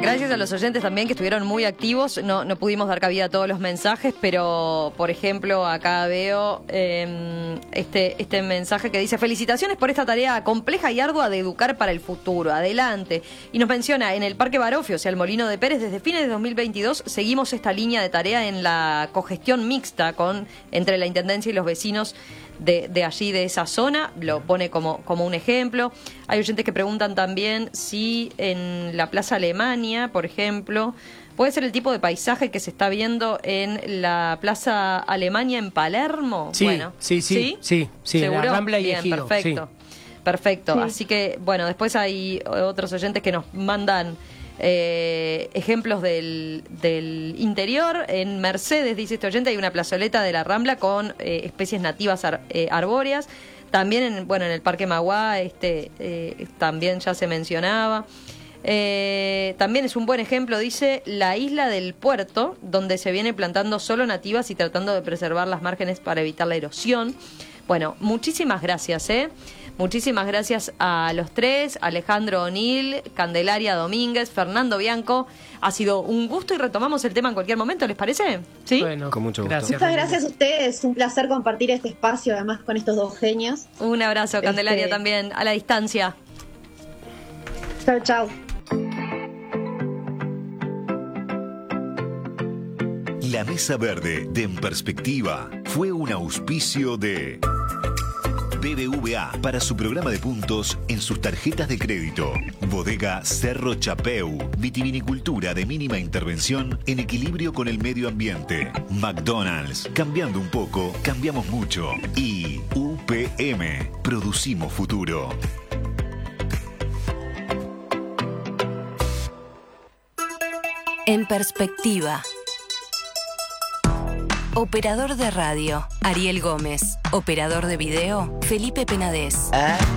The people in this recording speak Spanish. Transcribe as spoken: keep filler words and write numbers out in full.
Gracias a los oyentes también que estuvieron muy activos. No, no pudimos dar cabida a todos los mensajes, pero por ejemplo acá veo eh, este, este mensaje que dice: felicitaciones por esta tarea compleja y ardua de educar para el futuro. Adelante. Y nos menciona, en el Parque Barofio, o sea, el Molino de Pérez, desde fines de dos mil veintidós seguimos esta línea de tarea en la cogestión mixta con entre la Intendencia y los vecinos de, de allí, de esa zona. Lo pone como, como un ejemplo. Hay oyentes que preguntan también si en la Plaza Alemania, por ejemplo, puede ser el tipo de paisaje que se está viendo en la Plaza Alemania en Palermo. Sí, bueno, sí, sí, sí, sí, ¿seguro? la Rambla y Bien, Ejido, perfecto, sí. perfecto. Sí. Así que, bueno, después hay otros oyentes que nos mandan eh, ejemplos del, del interior. En Mercedes, dice este oyente, hay una plazoleta de la Rambla con eh, especies nativas ar, eh, arbóreas. También, en, bueno, en el Parque Maguá, este, eh, también ya se mencionaba. Eh, también es un buen ejemplo, dice, la isla del Puerto, donde se viene plantando solo nativas y tratando de preservar las márgenes para evitar la erosión. Bueno, muchísimas gracias, ¿eh? Muchísimas gracias a los tres, Alejandro O'Neill, Candelaria Domínguez, Fernando Bianco. Ha sido un gusto y retomamos el tema en cualquier momento, ¿les parece? ¿Sí? Bueno, con mucho gusto. Gracias, Muchas gracias a ustedes, un placer compartir este espacio además con estos dos genios. Un abrazo, Candelaria, Este... también, a la distancia. Chao, chao. La Mesa Verde de En Perspectiva fue un auspicio de B B V A para su programa de puntos en sus tarjetas de crédito. Bodega Cerro Chapeu, vitivinicultura de mínima intervención en equilibrio con el medio ambiente. McDonald's, cambiando un poco, cambiamos mucho. Y U P M, producimos futuro. En Perspectiva. Operador de radio, Ariel Gómez. Operador de video, Felipe Penades.